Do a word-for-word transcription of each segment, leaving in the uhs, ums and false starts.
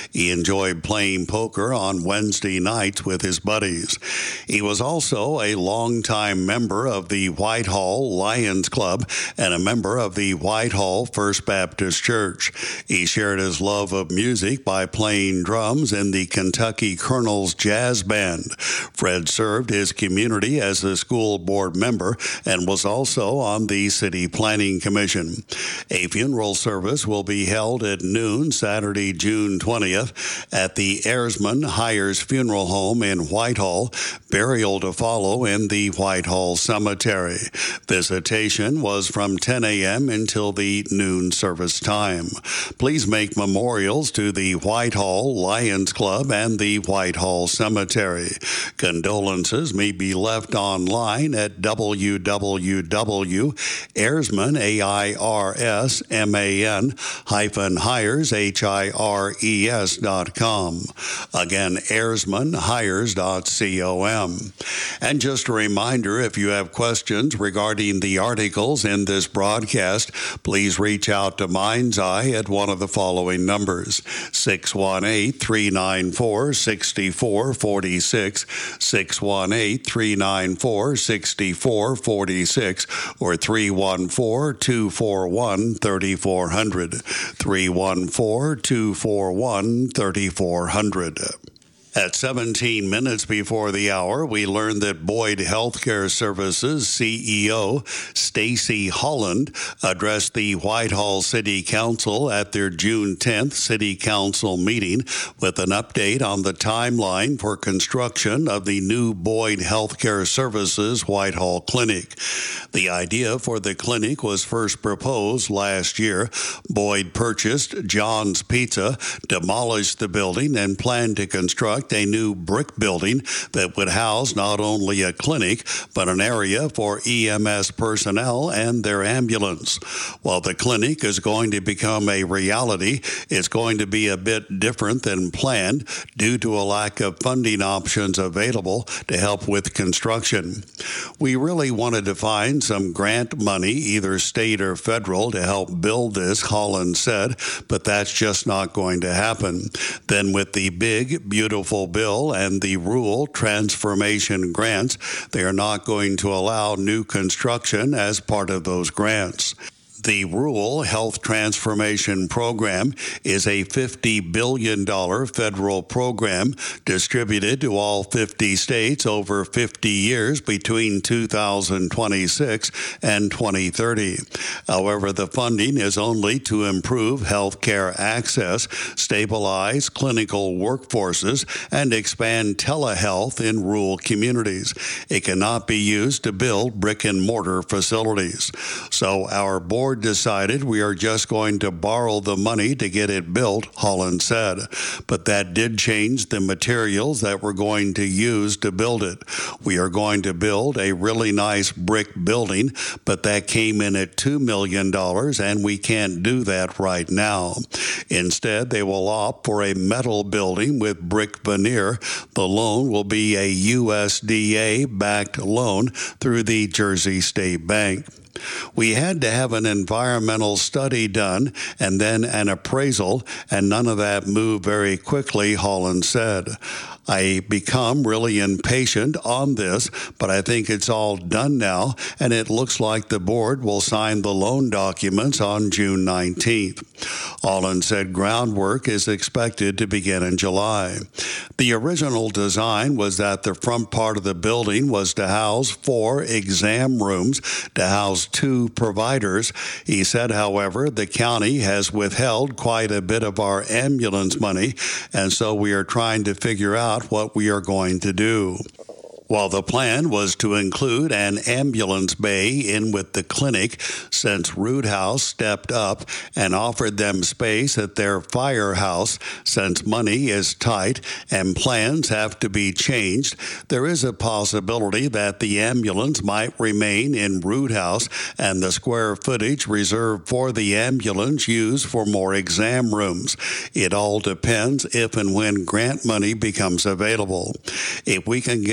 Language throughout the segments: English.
He enjoyed playing poker on Wednesday nights with his buddies. He was also a longtime member of the Whitehall Lions Club and a member of the Whitehall First Baptist Church. He shared his love of music by playing drums in the Kentucky Colonels Jazz Band. Fred served his community as a school board member and was also on the City Planning Commission. A funeral service will be held at noon Saturday, June twentieth at the Ayresman Hires Funeral Home in Whitehall. Burial to follow in the Whitehall Cemetery. Visitation was from ten a.m. until the noon service time. Please make memorials to the Whitehall Lions Club and the Whitehall Cemetery. Condolences may be left online at w w w dot ayresman, A I R S M A N, hyphen hires, H I R E S dot com. Again, ayresman hires dot com. And just a reminder, if you have questions regarding the articles in this broadcast, please reach out to Mind's Eye at one of the following numbers: six one eight, three nine four, six four four six, six one eight, three nine four, six four four six, or three one four, two four one, three four zero zero, three one four, two four one, three four zero zero. At seventeen minutes before the hour, we learned that Boyd Healthcare Services C E O Stacy Holland addressed the Whitehall City Council at their June tenth City Council meeting with an update on the timeline for construction of the new Boyd Healthcare Services Whitehall Clinic. The idea for the clinic was first proposed last year. Boyd purchased John's Pizza, demolished the building, and planned to construct a new brick building that would house not only a clinic, but an area for E M S personnel and their ambulance. While the clinic is going to become a reality, it's going to be a bit different than planned due to a lack of funding options available to help with construction. We really wanted to find some grant money, either state or federal, to help build this, Holland said, but that's just not going to happen. Then with the big, beautiful bill and the rural transformation grants, they are not going to allow new construction as part of those grants. The Rural Health Transformation Program is a fifty billion dollars federal program distributed to all fifty states over fifty years between two thousand twenty-six and twenty thirty. However, the funding is only to improve health care access, stabilize clinical workforces, and expand telehealth in rural communities. It cannot be used to build brick-and-mortar facilities. So our board decided we are just going to borrow the money to get it built, Holland said. But that did change the materials that we're going to use to build it. We are going to build a really nice brick building, but that came in at two million dollars, and we can't do that right now. Instead, they will opt for a metal building with brick veneer. The loan will be a U S D A-backed loan through the Jersey State Bank. We had to have an environmental study done and then an appraisal, and none of that moved very quickly, Holland said. I become really impatient on this, but I think it's all done now, and it looks like the board will sign the loan documents on June nineteenth. Holland said groundwork is expected to begin in July. The original design was that the front part of the building was to house four exam rooms to house two providers. He said, however, the county has withheld quite a bit of our ambulance money, and so we are trying to figure out what we are going to do. While the plan was to include an ambulance bay in with the clinic, since Roothouse stepped up and offered them space at their firehouse, since money is tight and plans have to be changed, there is a possibility that the ambulance might remain in Roothouse and the square footage reserved for the ambulance used for more exam rooms. It all depends if and when grant money becomes available. If we can get grant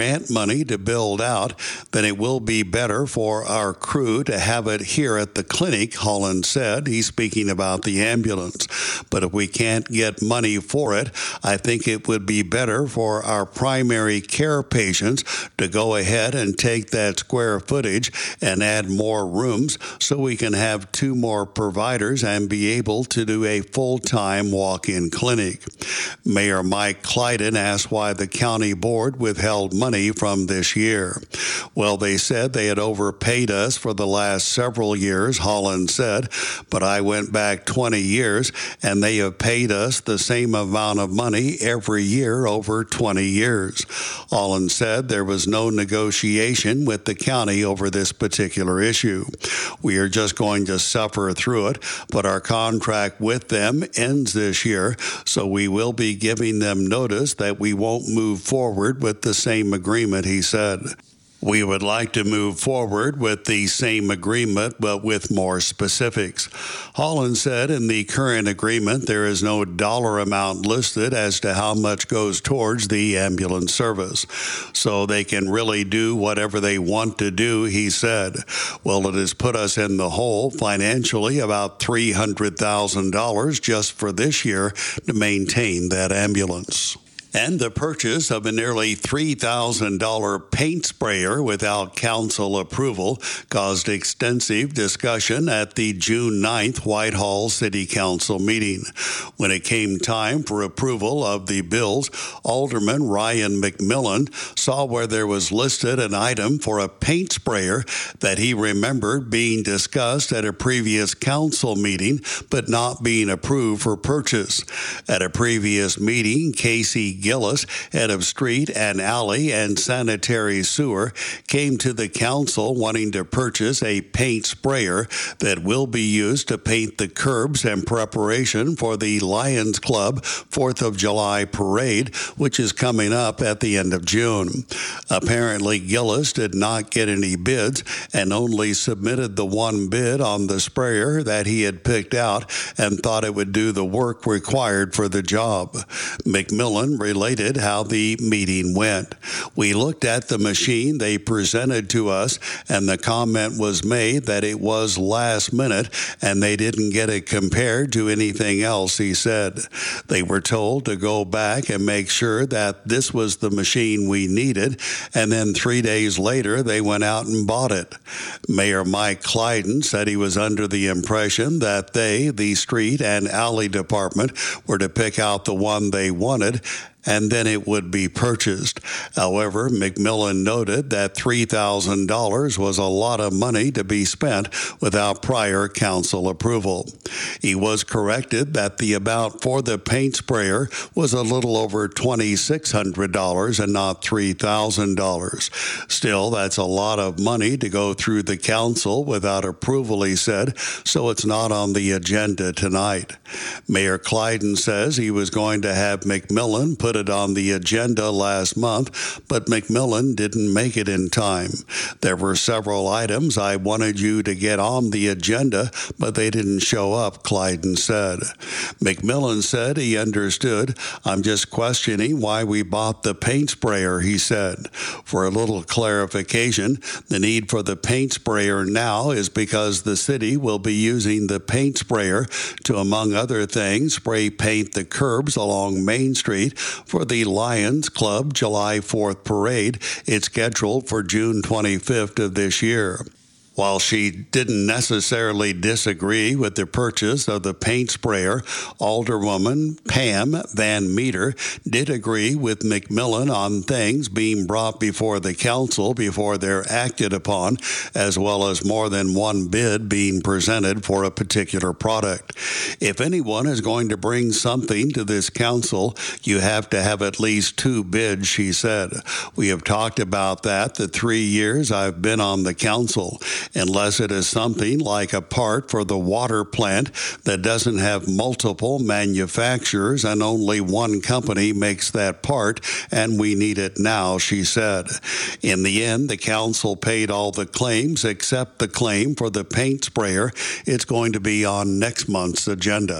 grant money to build out, then it will be better for our crew to have it here at the clinic, Holland said. He's speaking about the ambulance. But if we can't get money for it, I think it would be better for our primary care patients to go ahead and take that square footage and add more rooms so we can have two more providers and be able to do a full-time walk-in clinic. Mayor Mike Clyden asked why the county board withheld money from this year. Well, they said they had overpaid us for the last several years, Holland said, but I went back twenty years and they have paid us the same amount of money every year over twenty years. Holland said there was no negotiation with the county over this particular issue. We are just going to suffer through it, but our contract with them ends this year, so we will be giving them notice that we won't move forward with the same agreement, he said. We would like to move forward with the same agreement, but with more specifics. Holland said in the current agreement, there is no dollar amount listed as to how much goes towards the ambulance service. So they can really do whatever they want to do, he said. Well, it has put us in the hole financially about three hundred thousand dollars just for this year to maintain that ambulance. And the purchase of a nearly three thousand dollars paint sprayer without council approval caused extensive discussion at the June ninth Whitehall City Council meeting. When it came time for approval of the bills, Alderman Ryan McMillan saw where there was listed an item for a paint sprayer that he remembered being discussed at a previous council meeting but not being approved for purchase. At a previous meeting, Casey Gillis, head of street and alley and sanitary sewer, came to the council wanting to purchase a paint sprayer that will be used to paint the curbs in preparation for the Lions Club fourth of July parade, which is coming up at the end of June. Apparently, Gillis did not get any bids and only submitted the one bid on the sprayer that he had picked out and thought it would do the work required for the job. McMillan related how the meeting went. We looked at the machine they presented to us, and the comment was made that it was last minute and they didn't get it compared to anything else, he said. They were told to go back and make sure that this was the machine we needed, and then three days later they went out and bought it. Mayor Mike Clyden said he was under the impression that they, the street and alley department, were to pick out the one they wanted, and then it would be purchased. However, McMillan noted that three thousand dollars was a lot of money to be spent without prior council approval. He was corrected that the amount for the paint sprayer was a little over two thousand six hundred dollars and not three thousand dollars. Still, that's a lot of money to go through the council without approval, he said, so it's not on the agenda tonight. Mayor Clyden says he was going to have McMillan put it on the agenda last month, but McMillan didn't make it in time. There were several items I wanted you to get on the agenda, but they didn't show up, Clyden said. McMillan said he understood. I'm just questioning why we bought the paint sprayer, he said. For a little clarification, the need for the paint sprayer now is because the city will be using the paint sprayer to, among other things, spray paint the curbs along Main Street for the Lions Club July fourth parade. It's scheduled for June twenty-fifth of this year. While she didn't necessarily disagree with the purchase of the paint sprayer, Alderwoman Pam Van Meter did agree with McMillan on things being brought before the council before they're acted upon, as well as more than one bid being presented for a particular product. If anyone is going to bring something to this council, you have to have at least two bids, she said. We have talked about that the three years I've been on the council. Unless it is something like a part for the water plant that doesn't have multiple manufacturers and only one company makes that part, and we need it now, she said. In the end, the council paid all the claims except the claim for the paint sprayer. It's going to be on next month's agenda.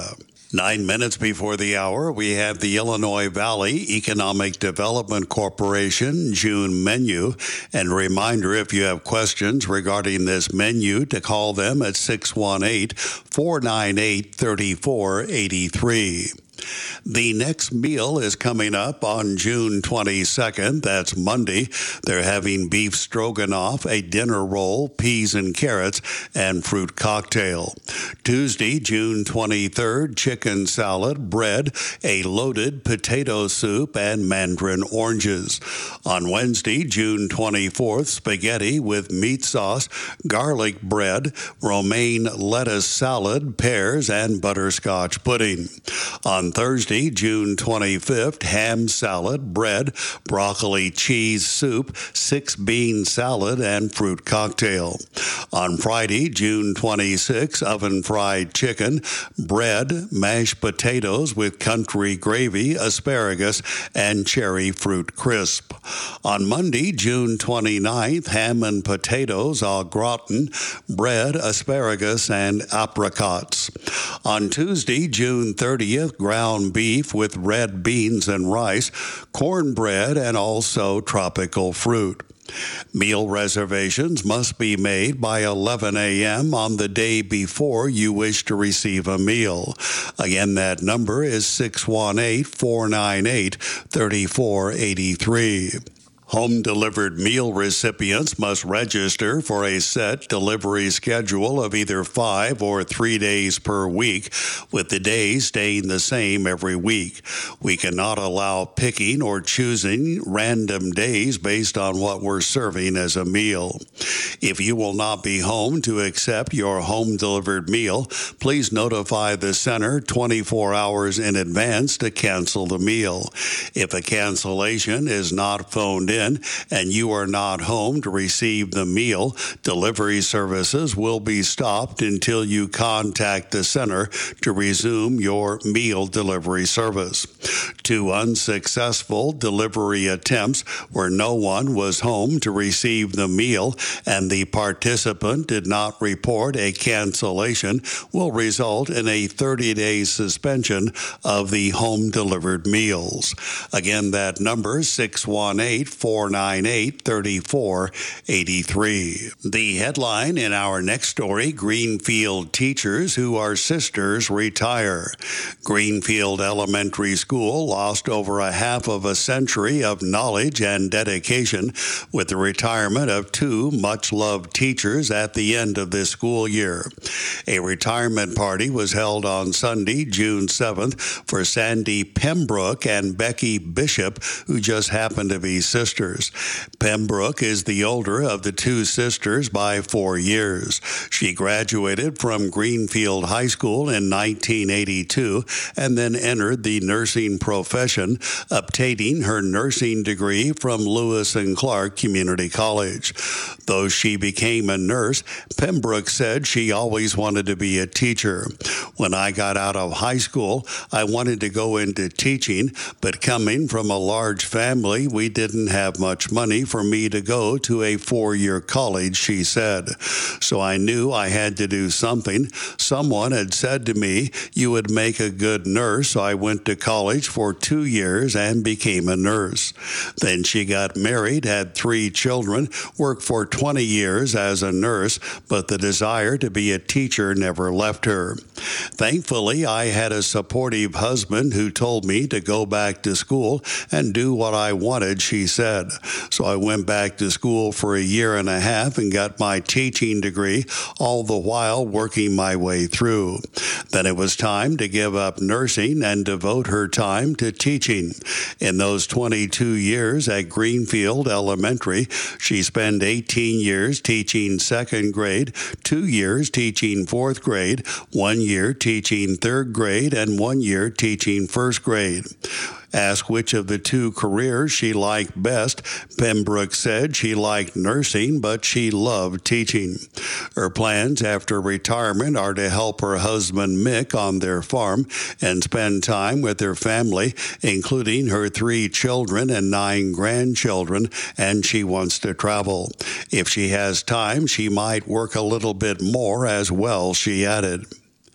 Nine minutes before the hour, we have the Illinois Valley Economic Development Corporation June menu. And a reminder, if you have questions regarding this menu, to call them at six one eight, four nine eight, three four eight three. The next meal is coming up on June twenty-second. That's Monday. They're having beef stroganoff, a dinner roll, peas and carrots, and fruit cocktail. Tuesday, June twenty-third, chicken salad, bread, a loaded potato soup, and mandarin oranges. On Wednesday, June twenty-fourth, spaghetti with meat sauce, garlic bread, romaine lettuce salad, pears, and butterscotch pudding. On Thursday, June twenty-fifth, ham salad, bread, broccoli cheese soup, six bean salad, and fruit cocktail. On Friday, June twenty-sixth, oven fried chicken, bread, mashed potatoes with country gravy, asparagus, and cherry fruit crisp. On Monday, June twenty-ninth, ham and potatoes au gratin, bread, asparagus, and apricots. On Tuesday, June thirtieth, ground beef with red beans and rice, cornbread, and also tropical fruit. Meal reservations must be made by eleven a.m. on the day before you wish to receive a meal. Again, that number is six one eight, four nine eight, three four eight three. Home-delivered meal recipients must register for a set delivery schedule of either five or three days per week, with the days staying the same every week. We cannot allow picking or choosing random days based on what we're serving as a meal. If you will not be home to accept your home-delivered meal, please notify the center twenty-four hours in advance to cancel the meal. If a cancellation is not phoned in, and you are not home to receive the meal, delivery services will be stopped until you contact the center to resume your meal delivery service. Two unsuccessful delivery attempts where no one was home to receive the meal and the participant did not report a cancellation will result in a thirty-day suspension of the home-delivered meals. Again, that number, six one eight, four nine eight, three four eight three. The headline in our next story, Greenfield teachers who are sisters retire. Greenfield Elementary School lost over a half of a century of knowledge and dedication with the retirement of two much-loved teachers at the end of this school year. A retirement party was held on Sunday, June seventh, for Sandy Pembroke and Becky Bishop, who just happened to be sisters. Pembroke is the older of the two sisters by four years. She graduated from Greenfield High School in nineteen eighty-two and then entered the nursing profession, obtaining her nursing degree from Lewis and Clark Community College. Though she became a nurse, Pembroke said she always wanted to be a teacher. When I got out of high school, I wanted to go into teaching, but coming from a large family, we didn't have much money for me to go to a four-year college, she said. So I knew I had to do something. Someone had said to me, you would make a good nurse, so I went to college for two years and became a nurse. Then she got married, had three children, worked for twenty years as a nurse, but the desire to be a teacher never left her. Thankfully, I had a supportive husband who told me to go back to school and do what I wanted, she said. So I went back to school for a year and a half and got my teaching degree, all the while working my way through. Then it was time to give up nursing and devote her time to teaching. In those twenty-two years at Greenfield Elementary, she spent eighteen years teaching second grade, two years teaching fourth grade, one year teaching third grade, and one year teaching first grade. Asked which of the two careers she liked best, Pembroke said she liked nursing, but she loved teaching. Her plans after retirement are to help her husband Mick on their farm and spend time with her family, including her three children and nine grandchildren, and she wants to travel. If she has time, she might work a little bit more as well, she added.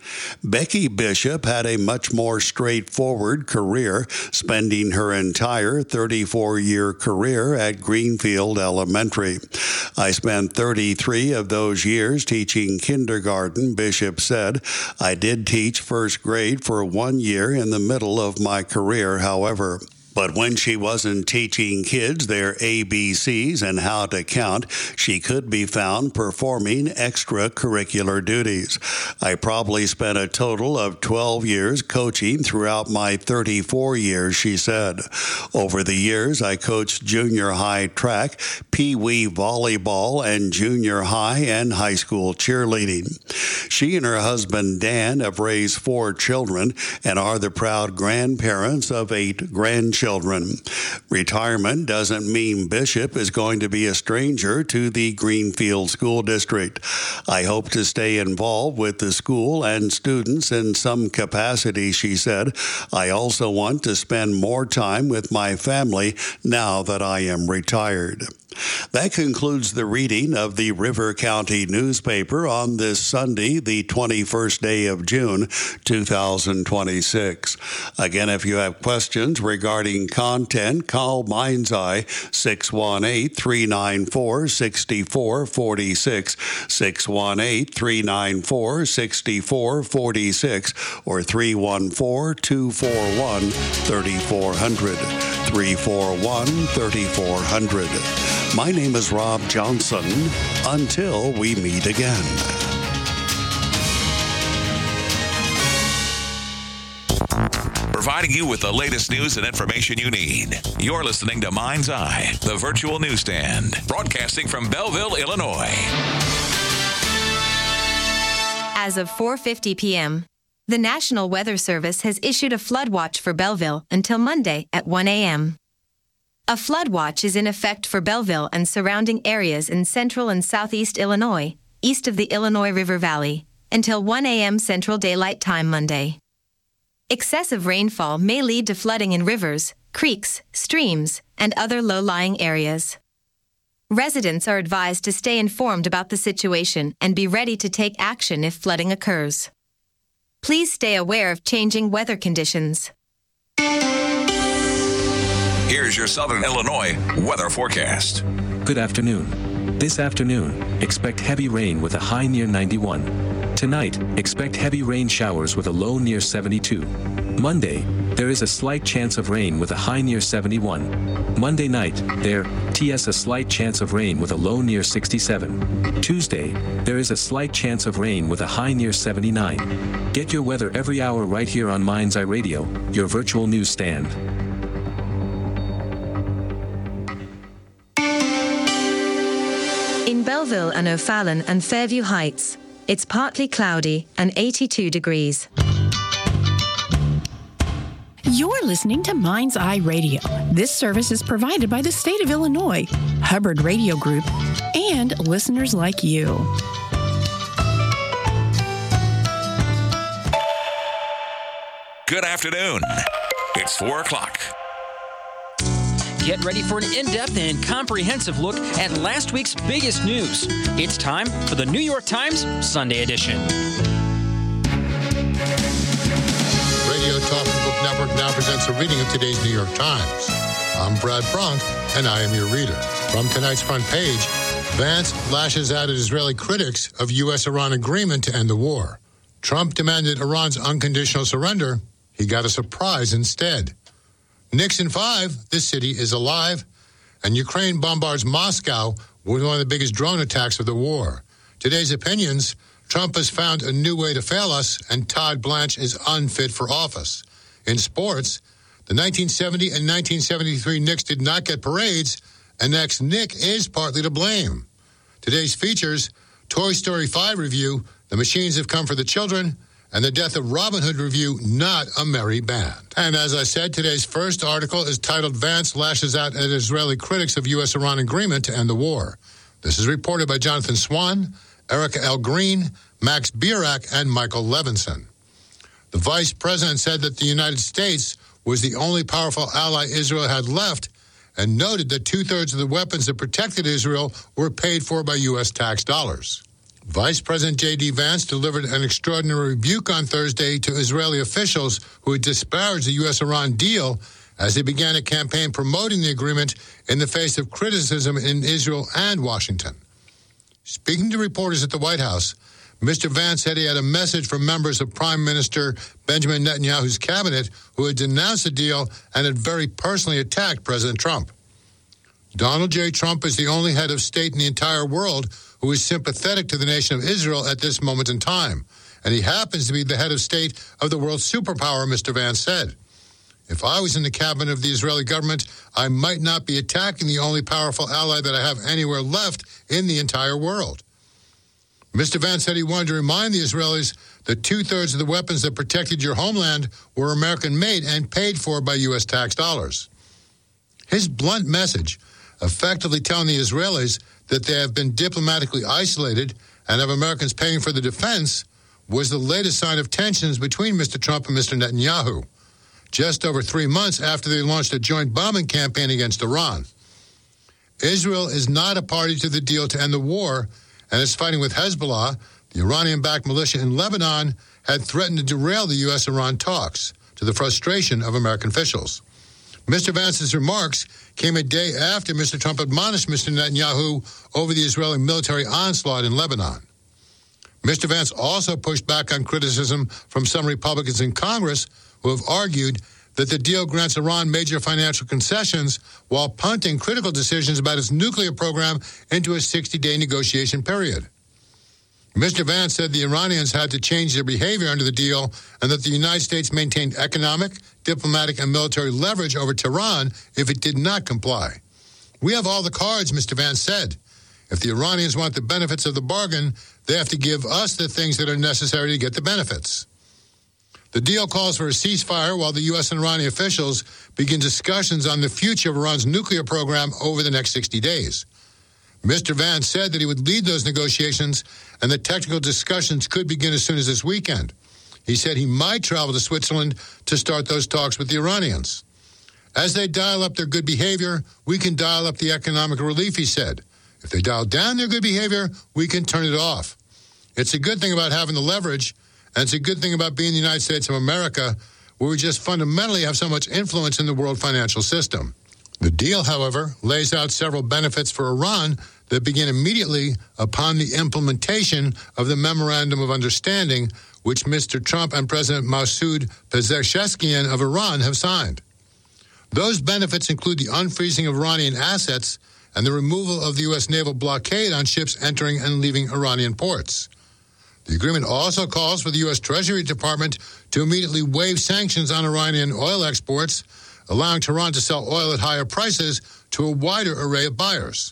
Becky Bishop had a much more straightforward career, spending her entire thirty-four-year career at Greenfield Elementary. I spent thirty-three of those years teaching kindergarten, Bishop said. I did teach first grade for one year in the middle of my career, however. But when she wasn't teaching kids their A B Cs and how to count, she could be found performing extracurricular duties. I probably spent a total of twelve years coaching throughout my thirty-four years, she said. Over the years, I coached junior high track, pee-wee volleyball, and junior high and high school cheerleading. She and her husband, Dan, have raised four children and are the proud grandparents of eight grandchildren. Children. Retirement doesn't mean Bishop is going to be a stranger to the Greenfield School District. I hope to stay involved with the school and students in some capacity, she said. I also want to spend more time with my family now that I am retired. That concludes the reading of the River County newspaper on this Sunday, the twenty-first day of June, two thousand twenty-six. Again, if you have questions regarding content, call Mind's Eye six one eight, three nine four, six four four six, six one eight, three nine four, six four four six, or three one four, two four one, three four zero zero, three four one, three four zero zero. My name is Rob Johnson. Until we meet again. Providing you with the latest news and information you need. You're listening to Mind's Eye, the virtual newsstand, broadcasting from Belleville, Illinois. As of four fifty p.m., the National Weather Service has issued a flood watch for Belleville until Monday at one a.m. A flood watch is in effect for Belleville and surrounding areas in central and southeast Illinois, east of the Illinois River Valley, until one a.m. Central Daylight Time Monday. Excessive rainfall may lead to flooding in rivers, creeks, streams, and other low-lying areas. Residents are advised to stay informed about the situation and be ready to take action if flooding occurs. Please stay aware of changing weather conditions. Here's your Southern Illinois weather forecast. Good afternoon. This afternoon, expect heavy rain with a high near ninety-one. Tonight, expect heavy rain showers with a low near seventy-two. Monday, there is a slight chance of rain with a high near seventy-one. Monday night, there is a slight chance of rain with a low near sixty-seven. Tuesday, there is a slight chance of rain with a high near seventy-nine. Get your weather every hour right here on Mind's Eye Radio, your virtual newsstand. In Belleville and O'Fallon and Fairview Heights, it's partly cloudy and eighty-two degrees. You're listening to Mind's Eye Radio. This service is provided by the state of Illinois, Hubbard Radio Group, and listeners like you. Good afternoon. It's four o'clock. Get ready for an in-depth and comprehensive look at last week's biggest news. It's time for the New York Times Sunday edition. Radio Talking Book Network now presents a reading of today's New York Times. I'm Brad Brunk, and I am your reader. From tonight's front page, Vance lashes out at Israeli critics of U S Iran agreement to end the war. Trump demanded Iran's unconditional surrender. He got a surprise instead. Nixon five, this city is alive, and Ukraine bombards Moscow with one of the biggest drone attacks of the war. Today's opinions, Trump has found a new way to fail us, and Todd Blanche is unfit for office. In sports, the nineteen seventy and nineteen seventy-three Knicks did not get parades, and ex-Knick is partly to blame. Today's features, Toy Story five review, The Machines Have Come for the Children, and the Death of Robin Hood review, Not a Merry Band. And as I said, today's first article is titled Vance Lashes Out at Israeli Critics of U S Iran Agreement to End the War. This is reported by Jonathan Swan, Erica L. Green, Max Bierak, and Michael Levinson. The vice president said that the United States was the only powerful ally Israel had left, and noted that two-thirds of the weapons that protected Israel were paid for by U S tax dollars. Vice President J D. Vance delivered an extraordinary rebuke on Thursday to Israeli officials who had disparaged the U S Iran deal as they began a campaign promoting the agreement in the face of criticism in Israel and Washington. Speaking to reporters at the White House, Mister Vance said he had a message from members of Prime Minister Benjamin Netanyahu's cabinet who had denounced the deal and had very personally attacked President Trump. Donald J. Trump is the only head of state in the entire world who is sympathetic to the nation of Israel at this moment in time, and he happens to be the head of state of the world's superpower, Mister Vance said. If I was in the cabinet of the Israeli government, I might not be attacking the only powerful ally that I have anywhere left in the entire world. Mister Vance said he wanted to remind the Israelis that two-thirds of the weapons that protected your homeland were American-made and paid for by U S tax dollars. His blunt message, effectively telling the Israelis that they have been diplomatically isolated and have Americans paying for the defense, was the latest sign of tensions between Mister Trump and Mister Netanyahu, just over three months after they launched a joint bombing campaign against Iran. Israel is not a party to the deal to end the war, and is fighting with Hezbollah. The Iranian-backed militia in Lebanon had threatened to derail the U S Iran talks, to the frustration of American officials. Mister Vance's remarks came a day after Mister Trump admonished Mister Netanyahu over the Israeli military onslaught in Lebanon. Mister Vance also pushed back on criticism from some Republicans in Congress who have argued that the deal grants Iran major financial concessions while punting critical decisions about its nuclear program into a sixty-day negotiation period. Mister Vance said the Iranians had to change their behavior under the deal and that the United States maintained economic, diplomatic, and military leverage over Tehran if it did not comply. We have all the cards, Mister Vance said. If the Iranians want the benefits of the bargain, they have to give us the things that are necessary to get the benefits. The deal calls for a ceasefire while the U S and Iranian officials begin discussions on the future of Iran's nuclear program over the next sixty days. Mister Vance said that he would lead those negotiations and that technical discussions could begin as soon as this weekend. He said he might travel to Switzerland to start those talks with the Iranians. As they dial up their good behavior, we can dial up the economic relief, he said. If they dial down their good behavior, we can turn it off. It's a good thing about having the leverage, and it's a good thing about being the United States of America, where we just fundamentally have so much influence in the world financial system. The deal, however, lays out several benefits for Iran that begin immediately upon the implementation of the Memorandum of Understanding, which Mister Trump and President Masoud Pezeshkian of Iran have signed. Those benefits include the unfreezing of Iranian assets and the removal of the U S naval blockade on ships entering and leaving Iranian ports. The agreement also calls for the U S Treasury Department to immediately waive sanctions on Iranian oil exports, allowing Tehran to sell oil at higher prices to a wider array of buyers.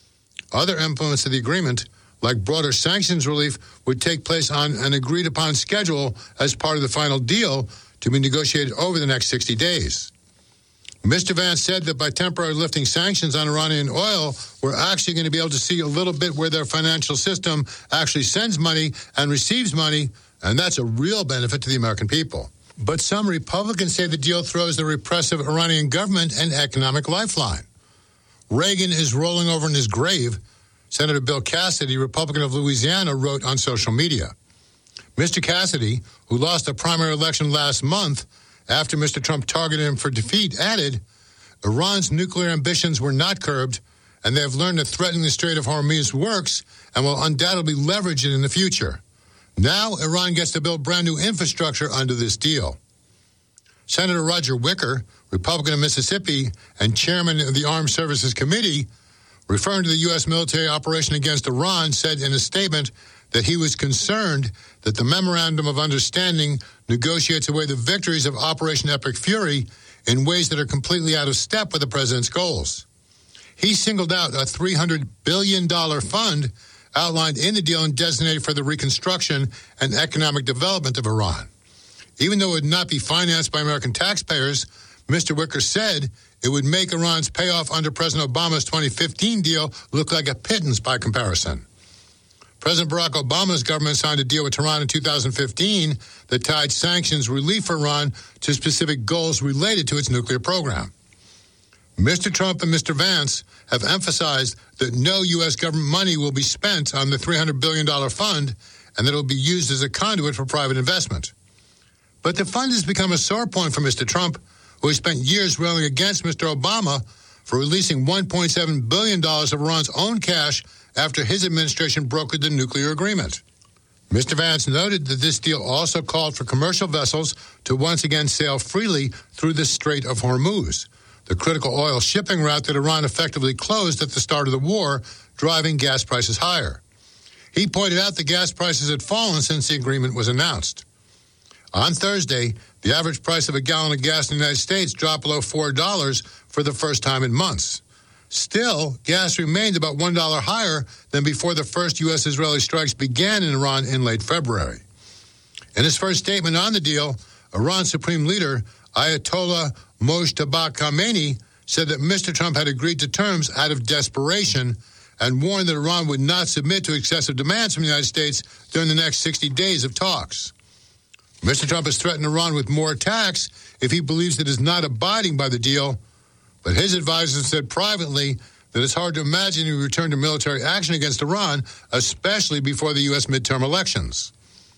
Other implements of the agreement, like broader sanctions relief, would take place on an agreed-upon schedule as part of the final deal to be negotiated over the next sixty days. Mister Vance said that by temporarily lifting sanctions on Iranian oil, we're actually going to be able to see a little bit where their financial system actually sends money and receives money, and that's a real benefit to the American people. But some Republicans say the deal throws the repressive Iranian government an economic lifeline. Reagan is rolling over in his grave, Senator Bill Cassidy, Republican of Louisiana, wrote on social media. Mister Cassidy, who lost a primary election last month after Mister Trump targeted him for defeat, added, Iran's nuclear ambitions were not curbed, and they have learned that threatening the Strait of Hormuz works and will undoubtedly leverage it in the future. Now, Iran gets to build brand new infrastructure under this deal. Senator Roger Wicker, Republican of Mississippi and chairman of the Armed Services Committee, referring to the U S military operation against Iran, said in a statement that he was concerned that the Memorandum of Understanding negotiates away the victories of Operation Epic Fury in ways that are completely out of step with the president's goals. He singled out a three hundred billion dollars fund outlined in the deal and designated for the reconstruction and economic development of Iran. Even though it would not be financed by American taxpayers, Mister Wicker said it would make Iran's payoff under President Obama's twenty fifteen deal look like a pittance by comparison. President Barack Obama's government signed a deal with Tehran in two thousand fifteen that tied sanctions relief for Iran to specific goals related to its nuclear program. Mister Trump and Mister Vance have emphasized that no U S government money will be spent on the three hundred billion dollars fund and that it will be used as a conduit for private investment. But the fund has become a sore point for Mister Trump, who has spent years railing against Mister Obama for releasing one point seven billion dollars of Iran's own cash after his administration brokered the nuclear agreement. Mister Vance noted that this deal also called for commercial vessels to once again sail freely through the Strait of Hormuz, the critical oil shipping route that Iran effectively closed at the start of the war, driving gas prices higher. He pointed out that gas prices had fallen since the agreement was announced. On Thursday, the average price of a gallon of gas in the United States dropped below four dollars for the first time in months. Still, gas remained about one dollar higher than before the first U S Israeli strikes began in Iran in late February. In his first statement on the deal, Iran's Supreme Leader, Ayatollah Mojtaba Khamenei, said that Mister Trump had agreed to terms out of desperation and warned that Iran would not submit to excessive demands from the United States during the next sixty days of talks. Mister Trump has threatened Iran with more attacks if he believes it is not abiding by the deal, but his advisors said privately that it's hard to imagine he would return to military action against Iran, especially before the U S midterm elections.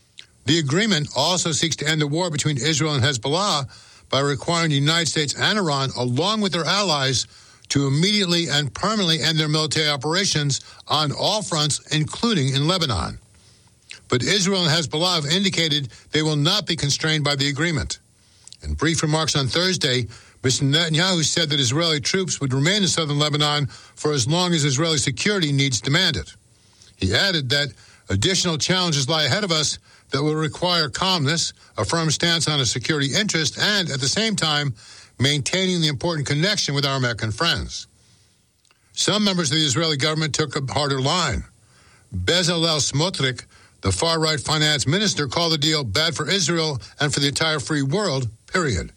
The agreement also seeks to end the war between Israel and Hezbollah by requiring the United States and Iran, along with their allies, to immediately and permanently end their military operations on all fronts, including in Lebanon. But Israel and Hezbollah have indicated they will not be constrained by the agreement. In brief remarks on Thursday, Mister Netanyahu said that Israeli troops would remain in southern Lebanon for as long as Israeli security needs demand it. He added that additional challenges lie ahead of us that will require calmness, a firm stance on a security interest, and, at the same time, maintaining the important connection with our American friends. Some members of the Israeli government took a harder line. Bezalel Smotrich, the far-right finance minister, called the deal bad for Israel and for the entire free world, period.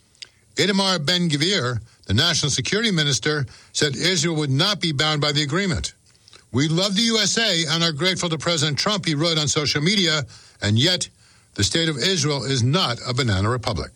Itamar Ben-Gvir, the national security minister, said Israel would not be bound by the agreement. We love the U S A and are grateful to President Trump, he wrote on social media, and yet the state of Israel is not a banana republic.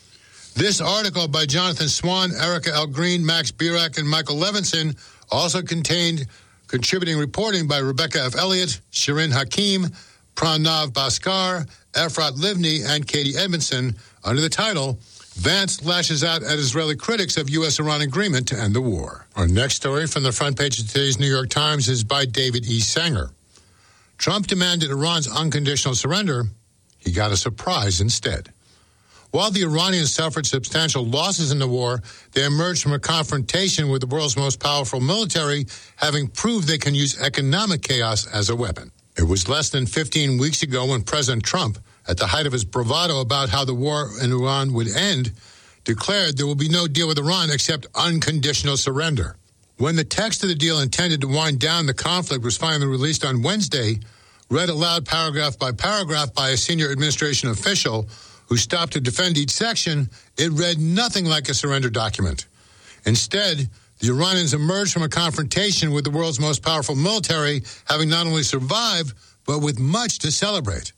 This article by Jonathan Swan, Erica L. Green, Max Birak, and Michael Levinson also contained contributing reporting by Rebecca F. Elliott, Shirin Hakim, Pranav Bhaskar, Efrat Livni, and Katie Edmondson under the title, Vance lashes out at Israeli critics of U S-Iran agreement to end the war. Our next story from the front page of today's New York Times is by David E. Sanger. Trump demanded Iran's unconditional surrender. He got a surprise instead. While the Iranians suffered substantial losses in the war, they emerged from a confrontation with the world's most powerful military, having proved they can use economic chaos as a weapon. It was less than fifteen weeks ago when President Trump, at the height of his bravado about how the war in Iran would end, declared there will be no deal with Iran except unconditional surrender. When the text of the deal intended to wind down the conflict was finally released on Wednesday, read aloud paragraph by paragraph by a senior administration official who stopped to defend each section, it read nothing like a surrender document. Instead, the Iranians emerged from a confrontation with the world's most powerful military, having not only survived, but with much to celebrate.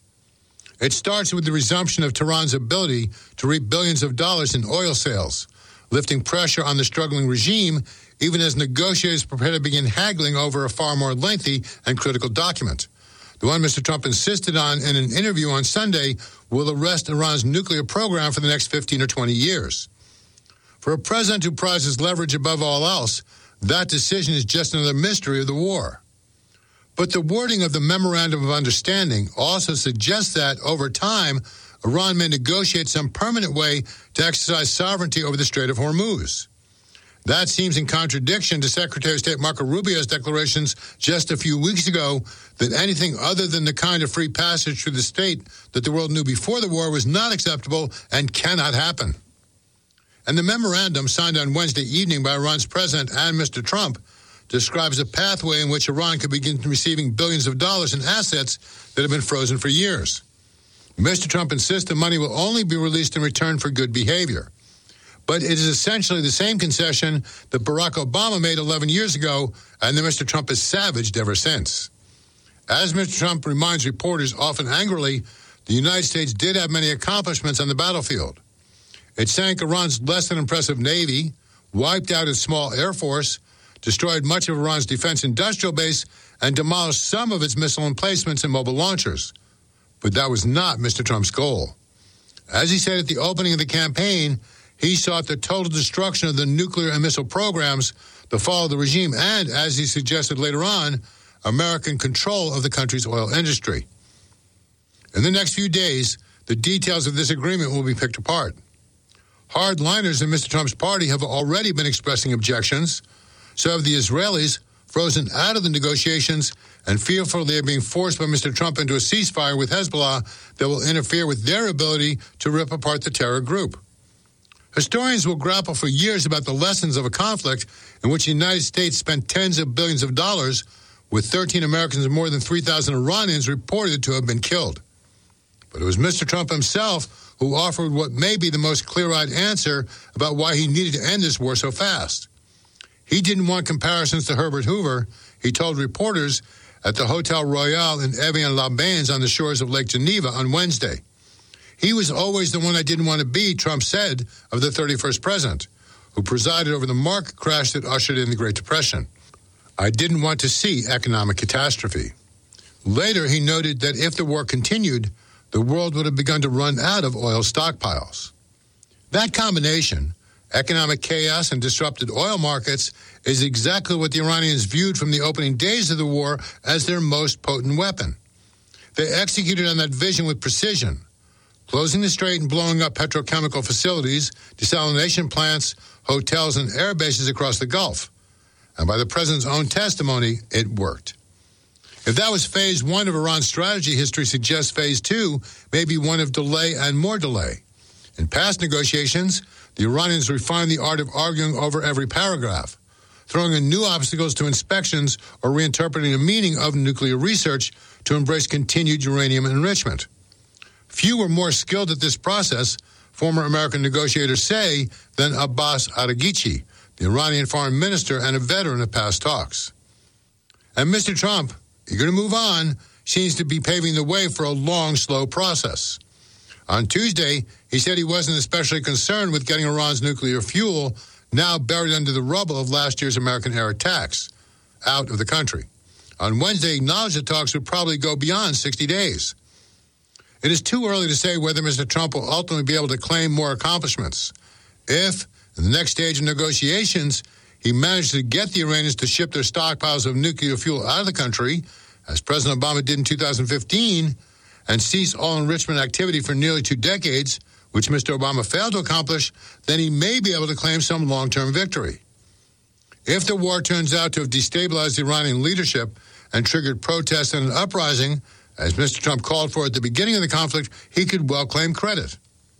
It starts with the resumption of Tehran's ability to reap billions of dollars in oil sales, lifting pressure on the struggling regime, even as negotiators prepare to begin haggling over a far more lengthy and critical document. The one Mister Trump insisted on in an interview on Sunday will arrest Iran's nuclear program for the next fifteen or twenty years. For a president who prizes leverage above all else, that decision is just another mystery of the war. But the wording of the Memorandum of Understanding also suggests that, over time, Iran may negotiate some permanent way to exercise sovereignty over the Strait of Hormuz. That seems in contradiction to Secretary of State Marco Rubio's declarations just a few weeks ago that anything other than the kind of free passage through the state that the world knew before the war was not acceptable and cannot happen. And the memorandum, signed on Wednesday evening by Iran's president and Mister Trump, describes a pathway in which Iran could begin receiving billions of dollars in assets that have been frozen for years. Mister Trump insists the money will only be released in return for good behavior. But it is essentially the same concession that Barack Obama made eleven years ago, and that Mister Trump has savaged ever since. As Mister Trump reminds reporters, often angrily, the United States did have many accomplishments on the battlefield. It sank Iran's less than impressive navy, wiped out its small air force, destroyed much of Iran's defense industrial base, and demolished some of its missile emplacements and mobile launchers. But that was not Mister Trump's goal. As he said at the opening of the campaign, he sought the total destruction of the nuclear and missile programs, the fall of the regime, and, as he suggested later on, American control of the country's oil industry. In the next few days, the details of this agreement will be picked apart. Hardliners in Mister Trump's party have already been expressing objections. So have the Israelis, frozen out of the negotiations and fearful they are being forced by Mister Trump into a ceasefire with Hezbollah that will interfere with their ability to rip apart the terror group. Historians will grapple for years about the lessons of a conflict in which the United States spent tens of billions of dollars, with thirteen Americans and more than three thousand Iranians reported to have been killed. But it was Mister Trump himself who offered what may be the most clear-eyed answer about why he needed to end this war so fast. He didn't want comparisons to Herbert Hoover, he told reporters at the Hotel Royale in Evian-les-Bains on the shores of Lake Geneva on Wednesday. He was always the one I didn't want to be, Trump said of the thirty-first president, who presided over the market crash that ushered in the Great Depression. I didn't want to see economic catastrophe. Later, he noted that if the war continued, the world would have begun to run out of oil stockpiles. That combination, economic chaos and disrupted oil markets, is exactly what the Iranians viewed from the opening days of the war as their most potent weapon. They executed on that vision with precision, closing the strait and blowing up petrochemical facilities, desalination plants, hotels, and air bases across the Gulf. And by the president's own testimony, it worked. If that was phase one of Iran's strategy, history suggests phase two may be one of delay and more delay. In past negotiations, the Iranians refined the art of arguing over every paragraph, throwing in new obstacles to inspections or reinterpreting the meaning of nuclear research to embrace continued uranium enrichment. Few were more skilled at this process, former American negotiators say, than Abbas Araghchi, the Iranian foreign minister and a veteran of past talks. And Mister Trump, eager to move on, seems to be paving the way for a long, slow process. On Tuesday, he said he wasn't especially concerned with getting Iran's nuclear fuel, now buried under the rubble of last year's American air attacks, out of the country. On Wednesday, he acknowledged the talks would probably go beyond sixty days. It is too early to say whether Mister Trump will ultimately be able to claim more accomplishments. If, in the next stage of negotiations, he managed to get the Iranians to ship their stockpiles of nuclear fuel out of the country, as President Obama did in two thousand fifteen, and cease all enrichment activity for nearly two decades, which Mister Obama failed to accomplish, then he may be able to claim some long-term victory. If the war turns out to have destabilized the Iranian leadership and triggered protests and an uprising, as Mister Trump called for at the beginning of the conflict, he could well claim credit.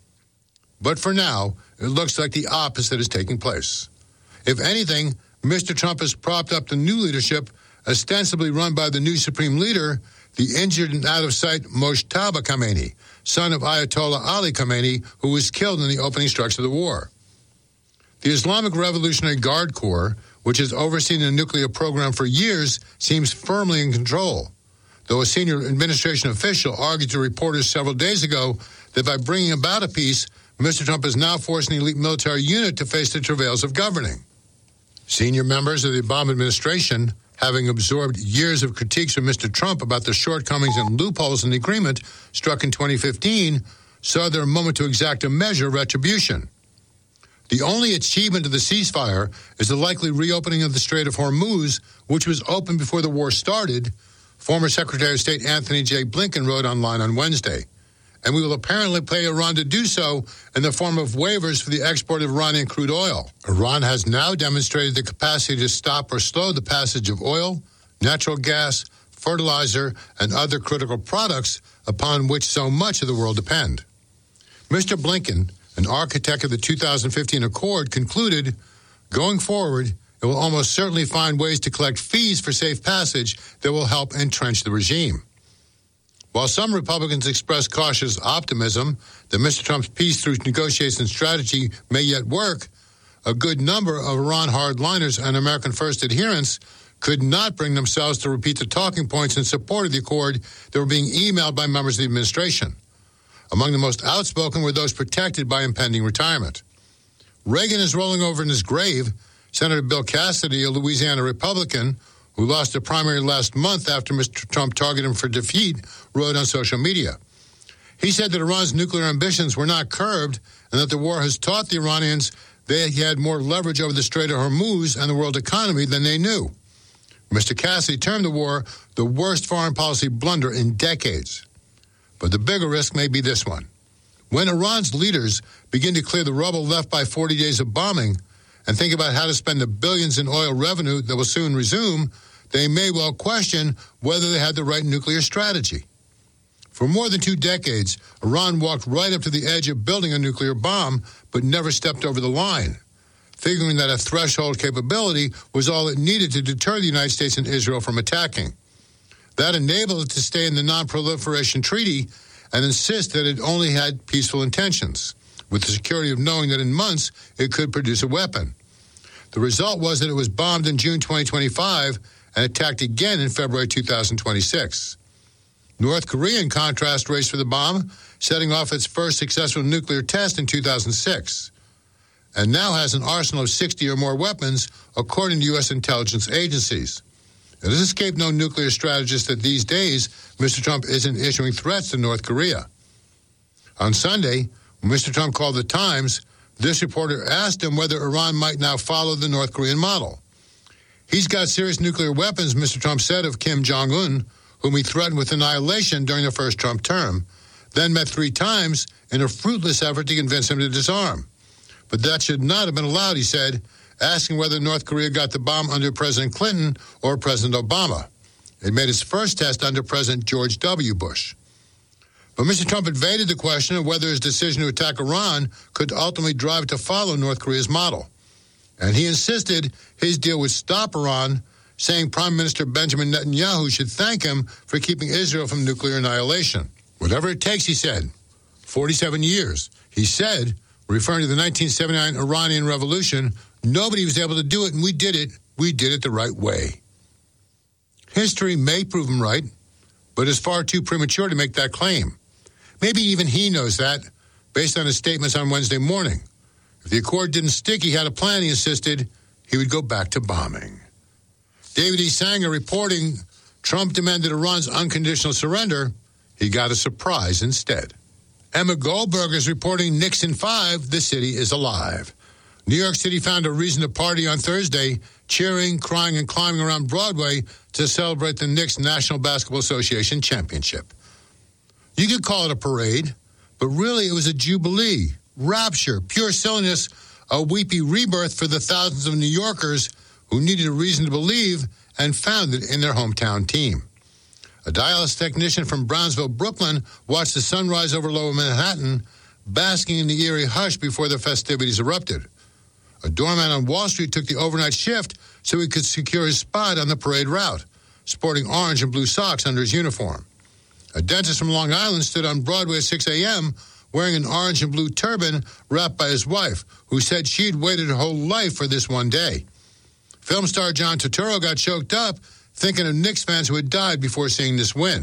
But for now, it looks like the opposite is taking place. If anything, Mister Trump has propped up the new leadership, ostensibly run by the new supreme leader, the injured and out-of-sight Mojtaba Khamenei, son of Ayatollah Ali Khamenei, who was killed in the opening strikes of the war. The Islamic Revolutionary Guard Corps, which has overseen the nuclear program for years, seems firmly in control, though a senior administration official argued to reporters several days ago that by bringing about a peace, Mister Trump is now forcing the elite military unit to face the travails of governing. Senior members of the Obama administration, having absorbed years of critiques from Mister Trump about the shortcomings and loopholes in the agreement struck in twenty fifteen, saw their moment to exact a measure of retribution. The only achievement of the ceasefire is the likely reopening of the Strait of Hormuz, which was open before the war started, former Secretary of State Anthony J. Blinken wrote online on Wednesday. And we will apparently pay Iran to do so in the form of waivers for the export of Iranian crude oil. Iran has now demonstrated the capacity to stop or slow the passage of oil, natural gas, fertilizer, and other critical products upon which so much of the world depend. Mister Blinken, an architect of the two thousand fifteen Accord, concluded, going forward, it will almost certainly find ways to collect fees for safe passage that will help entrench the regime. While some Republicans express cautious optimism that Mister Trump's peace through negotiation strategy may yet work, a good number of Iran hardliners and American First adherents could not bring themselves to repeat the talking points in support of the accord that were being emailed by members of the administration. Among the most outspoken were those protected by impending retirement. Reagan is rolling over in his grave. Senator Bill Cassidy, a Louisiana Republican who lost the primary last month after Mister Trump targeted him for defeat, wrote on social media. He said that Iran's nuclear ambitions were not curbed and that the war has taught the Iranians they had more leverage over the Strait of Hormuz and the world economy than they knew. Mister Cassidy termed the war the worst foreign policy blunder in decades. But the bigger risk may be this one. When Iran's leaders begin to clear the rubble left by forty days of bombing and think about how to spend the billions in oil revenue that will soon resume, they may well question whether they had the right nuclear strategy. For more than two decades, Iran walked right up to the edge of building a nuclear bomb, but never stepped over the line, figuring that a threshold capability was all it needed to deter the United States and Israel from attacking. That enabled it to stay in the Non-Proliferation Treaty and insist that it only had peaceful intentions, with the security of knowing that in months it could produce a weapon. The result was that it was bombed in June twenty twenty-five and attacked again in February two thousand twenty-six. North Korea, in contrast, raced for the bomb, setting off its first successful nuclear test in two thousand six, and now has an arsenal of sixty or more weapons, according to U S intelligence agencies. It has escaped no nuclear strategist that these days Mister Trump isn't issuing threats to North Korea. On Sunday, when Mister Trump called the Times, this reporter asked him whether Iran might now follow the North Korean model. He's got serious nuclear weapons, Mister Trump said of Kim Jong-un, whom he threatened with annihilation during the first Trump term, then met three times in a fruitless effort to convince him to disarm. But that should not have been allowed, he said, asking whether North Korea got the bomb under President Clinton or President Obama. It made its first test under President George W. Bush. But Mister Trump evaded the question of whether his decision to attack Iran could ultimately drive it to follow North Korea's model. And he insisted his deal would stop Iran, saying Prime Minister Benjamin Netanyahu should thank him for keeping Israel from nuclear annihilation. Whatever it takes, he said. forty-seven years. He said, referring to the nineteen seventy-nine Iranian Revolution, nobody was able to do it, and we did it. We did it the right way. History may prove him right, but it's far too premature to make that claim. Maybe even he knows that, based on his statements on Wednesday morning. If the accord didn't stick, he had a plan, he insisted. He would go back to bombing. David E. Sanger reporting Trump demanded Iran's unconditional surrender. He got a surprise instead. Emma Goldberg is reporting Knicks in five, the city is alive. New York City found a reason to party on Thursday, cheering, crying, and climbing around Broadway to celebrate the Knicks National Basketball Association championship. You could call it a parade, but really it was a jubilee, rapture, pure silliness, a weepy rebirth for the thousands of New Yorkers who needed a reason to believe and found it in their hometown team. A dialysis technician from Brownsville, Brooklyn, watched the sunrise over Lower Manhattan, basking in the eerie hush before the festivities erupted. A doorman on Wall Street took the overnight shift so he could secure his spot on the parade route, sporting orange and blue socks under his uniform. A dentist from Long Island stood on Broadway at six a.m., wearing an orange and blue turban wrapped by his wife, who said she'd waited her whole life for this one day. Film star John Turturro got choked up thinking of Knicks fans who had died before seeing this win.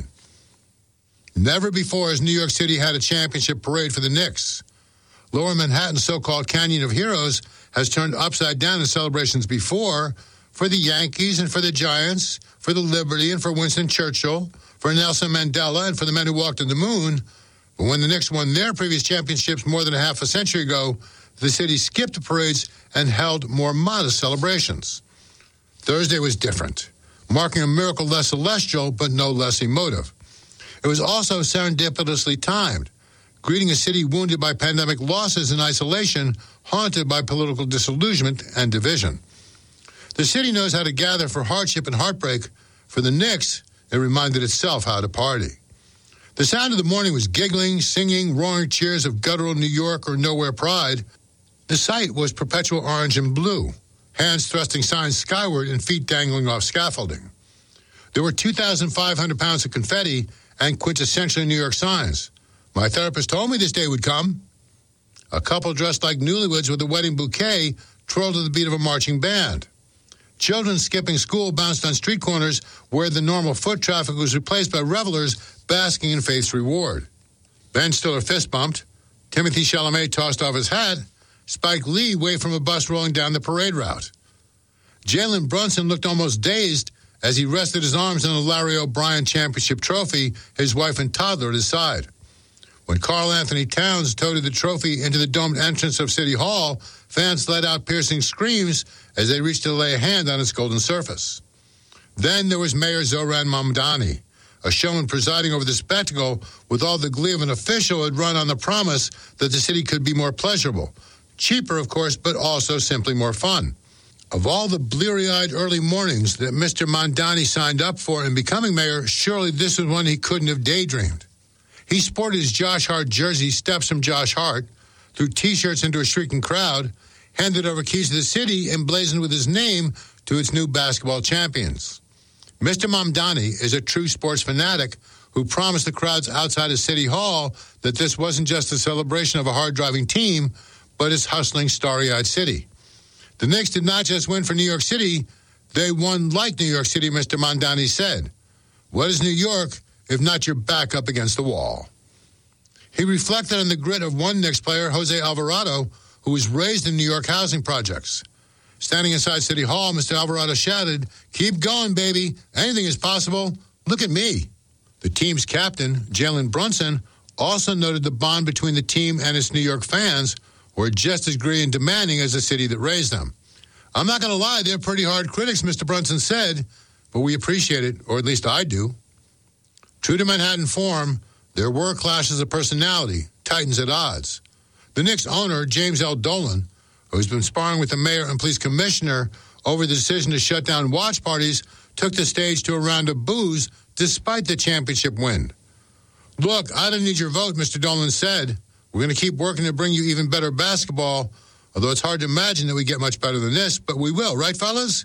Never before has New York City had a championship parade for the Knicks. Lower Manhattan's so-called Canyon of Heroes has turned upside down in celebrations before for the Yankees and for the Giants, for the Liberty and for Winston Churchill, for Nelson Mandela and for the men who walked on the moon. But when the Knicks won their previous championships more than a half a century ago, the city skipped the parades and held more modest celebrations. Thursday was different, marking a miracle less celestial but no less emotive. It was also serendipitously timed, greeting a city wounded by pandemic losses and isolation, haunted by political disillusionment and division. The city knows how to gather for hardship and heartbreak. For the Knicks, it reminded itself how to party. The sound of the morning was giggling, singing, roaring cheers of guttural New York or nowhere pride. The sight was perpetual orange and blue, hands thrusting signs skyward and feet dangling off scaffolding. There were two thousand five hundred pounds of confetti and quintessentially New York signs. My therapist told me this day would come. A couple dressed like newlyweds with a wedding bouquet twirled to the beat of a marching band. Children skipping school bounced on street corners where the normal foot traffic was replaced by revelers basking in faith's reward. Ben Stiller fist bumped. Timothy Chalamet tossed off his hat. Spike Lee waved from a bus rolling down the parade route. Jalen Brunson looked almost dazed as he rested his arms on the Larry O'Brien Championship trophy, his wife and toddler at his side. When Karl Anthony Towns toted the trophy into the domed entrance of City Hall, fans let out piercing screams as they reached to lay a hand on its golden surface. Then there was Mayor Zoran Mamdani, a showman presiding over the spectacle with all the glee of an official who had run on the promise that the city could be more pleasurable. Cheaper, of course, but also simply more fun. Of all the bleary-eyed early mornings that Mister Mamdani signed up for in becoming mayor, surely this was one he couldn't have daydreamed. He sported his Josh Hart jersey, Steps from Josh Hart, threw T-shirts into a shrieking crowd, handed over keys to the city, emblazoned with his name to its new basketball champions. Mister Mamdani is a true sports fanatic who promised the crowds outside of City Hall that this wasn't just a celebration of a hard-driving team, but its hustling, starry-eyed city. The Knicks did not just win for New York City, they won like New York City, Mister Mamdani said. What is New York if not your back up against the wall? He reflected on the grit of one Knicks player, Jose Alvarado, who was raised in New York housing projects. Standing inside City Hall, Mister Alvarado shouted, "Keep going, baby. Anything is possible. Look at me." The team's captain, Jalen Brunson, also noted the bond between the team and its New York fans were just as greedy and demanding as the city that raised them. "I'm not going to lie, they're pretty hard critics," Mister Brunson said, "but we appreciate it, or at least I do." True to Manhattan form, there were clashes of personality, titans at odds. The Knicks owner, James L. Dolan, who's been sparring with the mayor and police commissioner over the decision to shut down watch parties, took the stage to a round of boos despite the championship win. "Look, I don't need your vote," Mister Dolan said. "We're going to keep working to bring you even better basketball, although it's hard to imagine that we get much better than this, but we will, right, fellas?"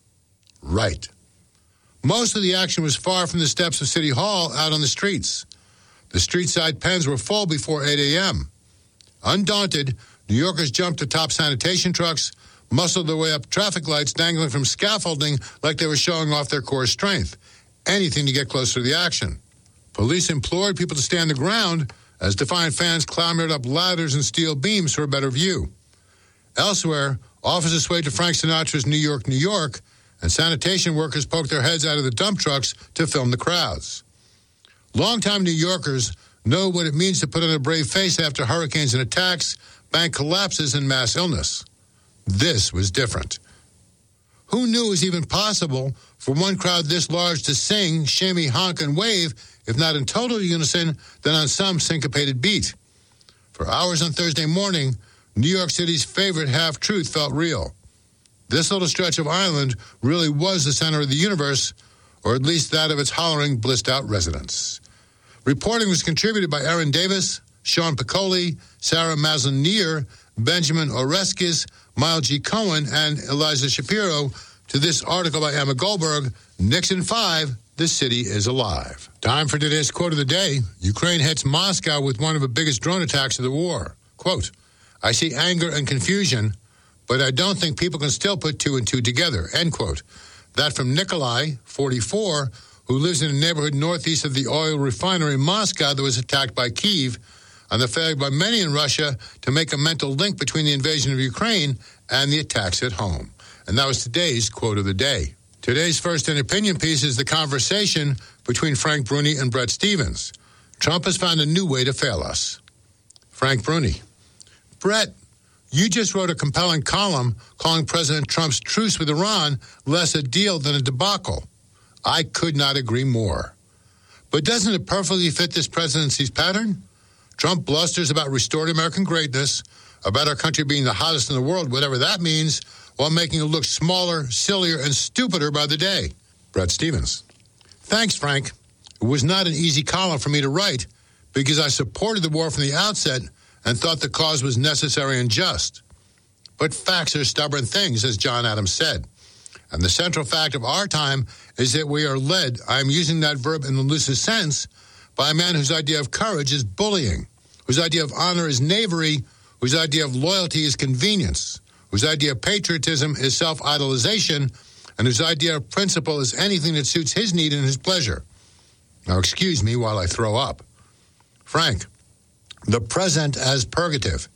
Right. Most of the action was far from the steps of City Hall, out on the streets. The street-side pens were full before eight a.m. Undaunted, New Yorkers jumped atop sanitation trucks, muscled their way up traffic lights dangling from scaffolding like they were showing off their core strength. Anything to get closer to the action. Police implored people to stay on the ground as defiant fans clambered up ladders and steel beams for a better view. Elsewhere, officers swayed to Frank Sinatra's New York, New York, and sanitation workers poked their heads out of the dump trucks to film the crowds. Longtime New Yorkers know what it means to put on a brave face after hurricanes and attacks, bank collapses, and mass illness. This was different. Who knew it was even possible for one crowd this large to sing, shimmy, honk, and wave, if not in total unison, then on some syncopated beat? For hours on Thursday morning, New York City's favorite half-truth felt real. This little stretch of island really was the center of the universe, or at least that of its hollering, blissed-out residents. Reporting was contributed by Aaron Davis, Sean Piccoli, Sarah Maslin-Neer, Benjamin Oreskes, Miles G. Cohen, and Eliza Shapiro. To this article by Emma Goldberg, Nixon five, the city is alive. Time for today's quote of the day. Ukraine hits Moscow with one of the biggest drone attacks of the war. Quote, "I see anger and confusion, but I don't think people can still put two and two together," end quote. That from Nikolai, forty-four, who lives in a neighborhood northeast of the oil refinery in Moscow that was attacked by Kyiv, on the failure by many in Russia to make a mental link between the invasion of Ukraine and the attacks at home. And that was today's quote of the day. Today's first in opinion piece is the conversation between Frank Bruni and Bret Stephens. Trump has found a new way to fail us. Frank Bruni. Bret, you just wrote a compelling column calling President Trump's truce with Iran less a deal than a debacle. I could not agree more. But doesn't it perfectly fit this presidency's pattern? Trump blusters about restored American greatness, about our country being the hottest in the world, whatever that means, while making it look smaller, sillier, and stupider by the day. Bret Stephens. Thanks, Frank. It was not an easy column for me to write because I supported the war from the outset and thought the cause was necessary and just. But facts are stubborn things, as John Adams said. And the central fact of our time is that we are led, I'm using that verb in the loosest sense, by a man whose idea of courage is bullying, whose idea of honor is knavery, whose idea of loyalty is convenience, whose idea of patriotism is self-idolization, and whose idea of principle is anything that suits his need and his pleasure. Now, excuse me while I throw up. Frank, the present as purgative.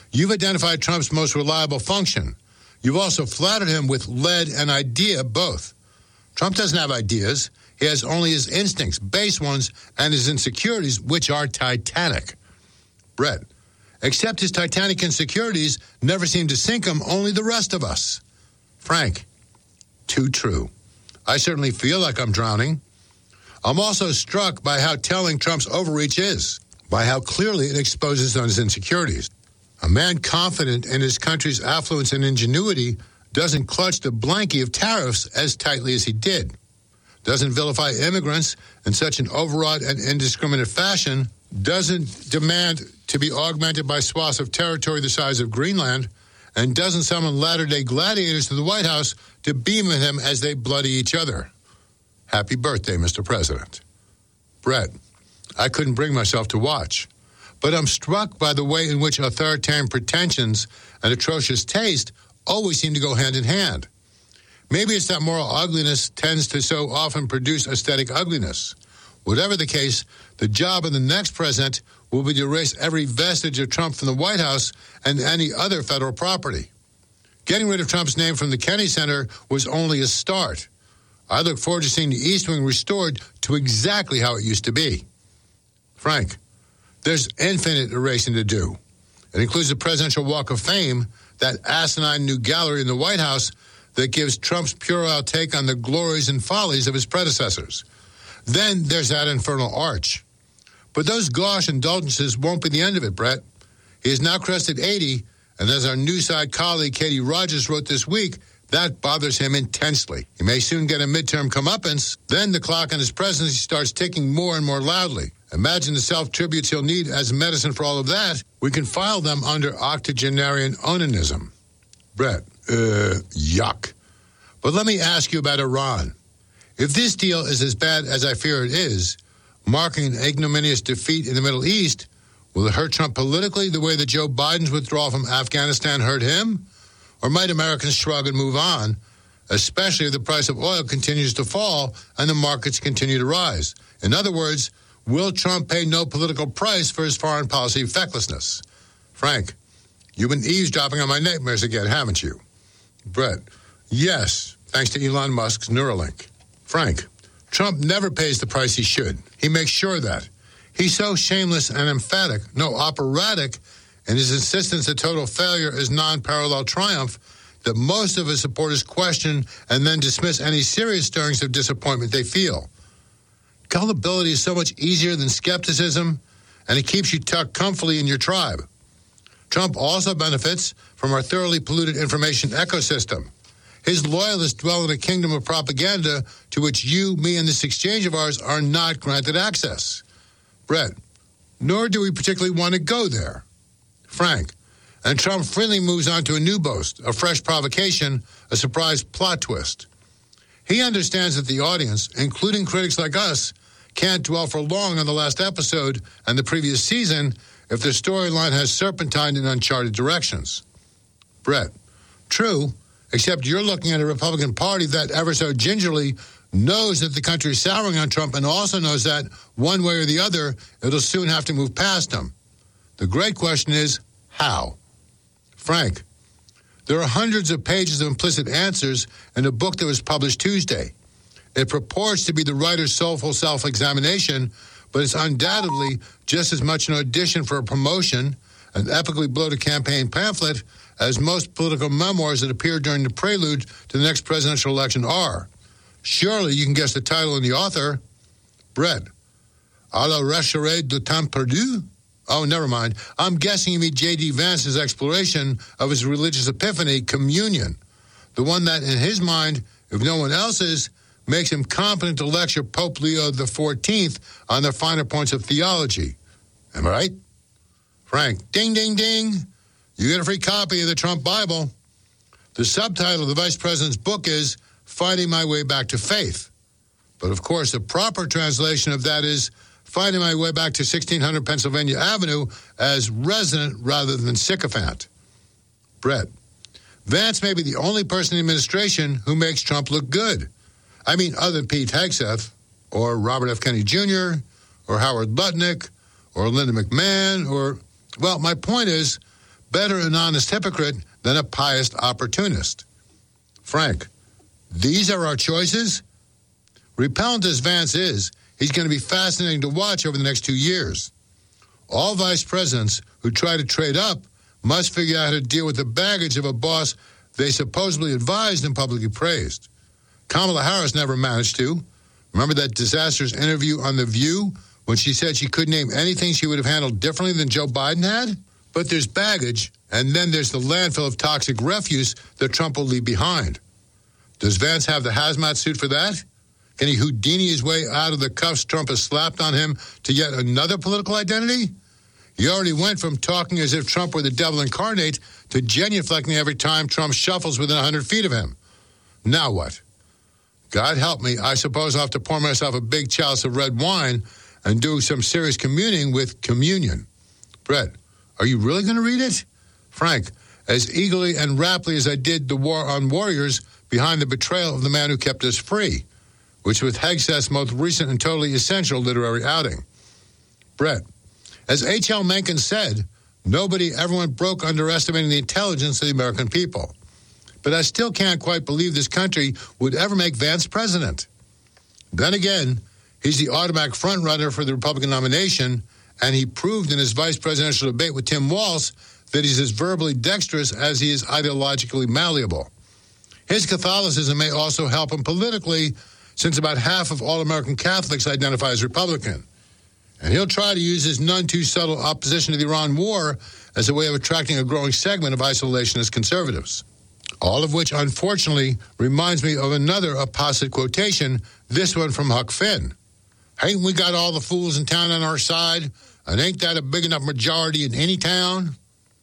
You've identified Trump's most reliable function. You've also flattered him with lead and idea, both. Trump doesn't have ideas. He has only his instincts, base ones, and his insecurities, which are titanic. Brett, except his titanic insecurities never seem to sink him, only the rest of us. Frank, too true. I certainly feel like I'm drowning. I'm also struck by how telling Trump's overreach is, by how clearly it exposes on his insecurities. A man confident in his country's affluence and ingenuity doesn't clutch the blankie of tariffs as tightly as he did, doesn't vilify immigrants in such an overwrought and indiscriminate fashion, doesn't demand to be augmented by swaths of territory the size of Greenland, and doesn't summon latter-day gladiators to the White House to beam at him as they bloody each other. Happy birthday, Mister President. Brett, I couldn't bring myself to watch, but I'm struck by the way in which authoritarian pretensions and atrocious taste always seem to go hand in hand. Maybe it's that moral ugliness tends to so often produce aesthetic ugliness. Whatever the case, the job of the next president will be to erase every vestige of Trump from the White House and any other federal property. Getting rid of Trump's name from the Kennedy Center was only a start. I look forward to seeing the East Wing restored to exactly how it used to be. Frank, there's infinite erasing to do. It includes the Presidential Walk of Fame, that asinine new gallery in the White House that gives Trump's puerile take on the glories and follies of his predecessors. Then there's that infernal arch. But those gauche indulgences won't be the end of it, Brett. He has now crested eighty, and as our Newside colleague Katie Rogers wrote this week, that bothers him intensely. He may soon get a midterm comeuppance. Then the clock on his presidency starts ticking more and more loudly. Imagine the self-tributes he'll need as medicine for all of that. We can file them under octogenarian onanism. Brett, uh, yuck. But let me ask you about Iran. If this deal is as bad as I fear it is, marking an ignominious defeat in the Middle East, will it hurt Trump politically the way that Joe Biden's withdrawal from Afghanistan hurt him? Or might Americans shrug and move on, especially if the price of oil continues to fall and the markets continue to rise? In other words, will Trump pay no political price for his foreign policy fecklessness? Frank, you've been eavesdropping on my nightmares again, haven't you? Brett, yes, thanks to Elon Musk's Neuralink. Frank, Trump never pays the price he should. He makes sure of that. He's so shameless and emphatic, no operatic, and his insistence that total failure is non-parallel triumph, that most of his supporters question and then dismiss any serious stirrings of disappointment they feel. Gullibility is so much easier than skepticism, and it keeps you tucked comfortably in your tribe. Trump also benefits from our thoroughly polluted information ecosystem. His loyalists dwell in a kingdom of propaganda to which you, me, and this exchange of ours are not granted access. Brett, nor do we particularly want to go there. Frank, and Trump freely moves on to a new boast, a fresh provocation, a surprise plot twist. He understands that the audience, including critics like us, can't dwell for long on the last episode and the previous season if the storyline has serpentined in uncharted directions. Brett, true, except you're looking at a Republican Party that ever so gingerly knows that the country is souring on Trump and also knows that, one way or the other, it'll soon have to move past him. The great question is, how? Frank, there are hundreds of pages of implicit answers in a book that was published Tuesday. It purports to be the writer's soulful self-examination, but it's undoubtedly just as much an audition for a promotion, an epically bloated campaign pamphlet, as most political memoirs that appear during the prelude to the next presidential election are. Surely you can guess the title and the author. Brett, à la recherche du temps perdu? Oh, never mind. I'm guessing you mean J D. Vance's exploration of his religious epiphany, communion, the one that, in his mind, if no one else's, makes him competent to lecture Pope Leo the fourteenth on the finer points of theology. Am I right? Frank, ding, ding, ding. You get a free copy of the Trump Bible. The subtitle of the vice president's book is Finding My Way Back to Faith. But, of course, the proper translation of that is Finding My Way Back to sixteen hundred Pennsylvania Avenue as resident rather than sycophant. Brett, Vance may be the only person in the administration who makes Trump look good. I mean, other than Pete Hegseth, or Robert F. Kennedy Junior, or Howard Lutnick, or Linda McMahon, or, well, my point is, Better an honest hypocrite than a pious opportunist. Frank, these are our choices? Repellent as Vance is, he's going to be fascinating to watch over the next two years. All vice presidents who try to trade up must figure out how to deal with the baggage of a boss they supposedly advised and publicly praised. Kamala Harris never managed to. Remember that disastrous interview on The View when she said she couldn't name anything she would have handled differently than Joe Biden had? But there's baggage, and then there's the landfill of toxic refuse that Trump will leave behind. Does Vance have the hazmat suit for that? Can he Houdini his way out of the cuffs Trump has slapped on him to yet another political identity? He already went from talking as if Trump were the devil incarnate to genuflecting every time Trump shuffles within one hundred feet of him. Now what? God help me, I suppose I'll have to pour myself a big chalice of red wine and do some serious communing with communion. Brett, are you really going to read it? Frank, as eagerly and rapidly as I did The War on Warriors behind the betrayal of the man who kept us free, which was Hegseth's most recent and totally essential literary outing. Brett, as H L Mencken said, nobody ever went broke underestimating the intelligence of the American people. But I still can't quite believe this country would ever make Vance president. Then again, he's the automatic frontrunner for the Republican nomination, and he proved in his vice presidential debate with Tim Walz that he's as verbally dexterous as he is ideologically malleable. His Catholicism may also help him politically, since about half of all American Catholics identify as Republican. And he'll try to use his none-too-subtle opposition to the Iran war as a way of attracting a growing segment of isolationist conservatives. All of which, unfortunately, reminds me of another apposite quotation, this one from Huck Finn. Ain't we got all the fools in town on our side? And ain't that a big enough majority in any town?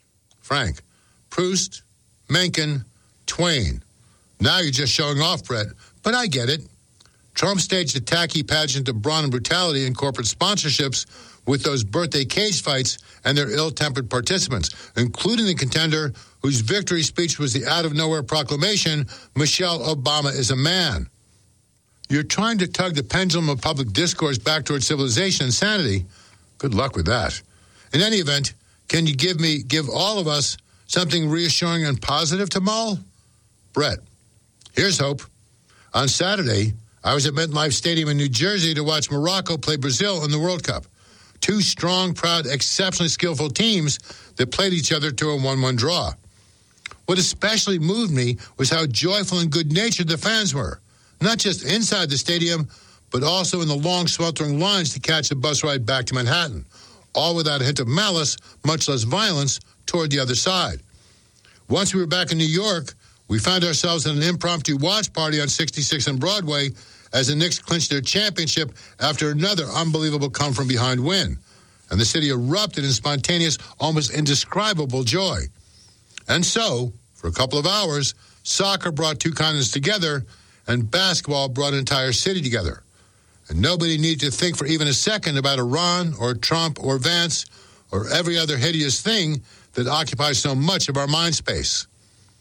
Frank, Proust, Mencken, Twain. Now you're just showing off, Brett, but I get it. Trump staged a tacky pageant of brawn and brutality in corporate sponsorships with those birthday cage fights and their ill-tempered participants, including the contender whose victory speech was the out-of-nowhere proclamation, Michelle Obama is a man. You're trying to tug the pendulum of public discourse back towards civilization and sanity. Good luck with that. In any event, can you give me, give all of us, something reassuring and positive to mull? Brett, here's hope. On Saturday, I was at MetLife Stadium in New Jersey to watch Morocco play Brazil in the World Cup. Two strong, proud, exceptionally skillful teams that played each other to a one one draw. What especially moved me was how joyful and good-natured the fans were, not just inside the stadium, but also in the long, sweltering lines to catch the bus ride back to Manhattan, all without a hint of malice, much less violence, toward the other side. Once we were back in New York, we found ourselves in an impromptu watch party on sixty-sixth and Broadway as the Knicks clinched their championship after another unbelievable come-from-behind win. And the city erupted in spontaneous, almost indescribable joy. And so, for a couple of hours, soccer brought two continents together, and basketball brought an entire city together. And nobody needed to think for even a second about Iran or Trump or Vance or every other hideous thing that occupies so much of our mind space.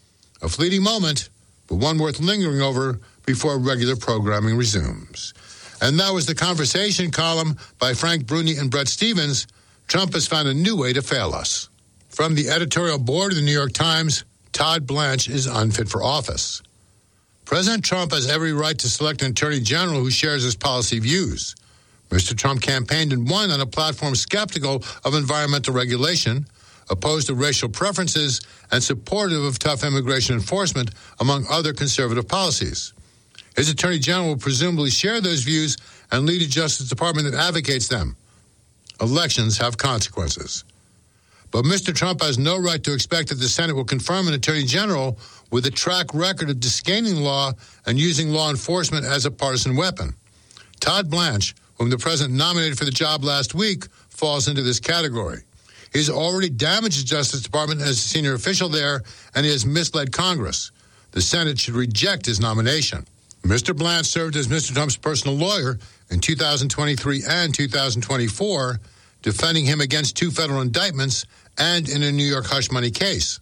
A fleeting moment, but one worth lingering over before regular programming resumes. And that was the conversation column by Frank Bruni and Brett Stevens. Trump has found a new way to fail us. From the editorial board of the New York Times, Todd Blanche is unfit for office. President Trump has every right to select an attorney general who shares his policy views. Mister Trump campaigned and won on a platform skeptical of environmental regulation, opposed to racial preferences, and supportive of tough immigration enforcement, among other conservative policies. His attorney general will presumably share those views and lead a Justice Department that advocates them. Elections have consequences. But Mister Trump has no right to expect that the Senate will confirm an attorney general with a track record of disdaining law and using law enforcement as a partisan weapon. Todd Blanche, whom the president nominated for the job last week, falls into this category. He's already damaged the Justice Department as a senior official there, and he has misled Congress. The Senate should reject his nomination. Mister Blanche served as Mister Trump's personal lawyer in two thousand twenty-three and two thousand twenty-four, defending him against two federal indictments and in a New York hush money case.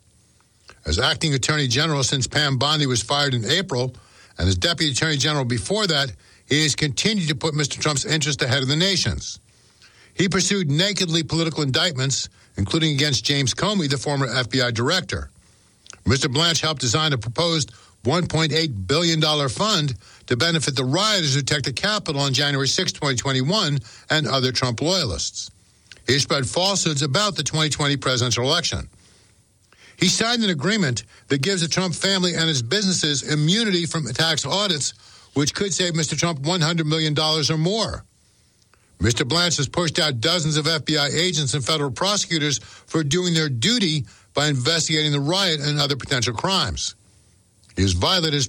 As acting attorney general since Pam Bondi was fired in April, and as deputy attorney general before that, he has continued to put Mister Trump's interest ahead of the nation's. He pursued nakedly political indictments, including against James Comey, the former F B I director. Mister Blanche helped design a proposed one point eight billion dollars fund to benefit the rioters who attacked the Capitol on January sixth, twenty twenty-one, and other Trump loyalists. He spread falsehoods about the twenty twenty presidential election. He signed an agreement that gives the Trump family and his businesses immunity from tax audits, which could save Mister Trump one hundred million dollars or more. Mister Blanche has pushed out dozens of F B I agents and federal prosecutors for doing their duty by investigating the riot and other potential crimes. He has violated his